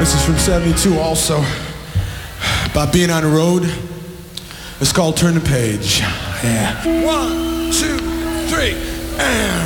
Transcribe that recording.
This is from 72 also. About being on the road. It's called Turn the Page. Yeah. 1, 2, 3, and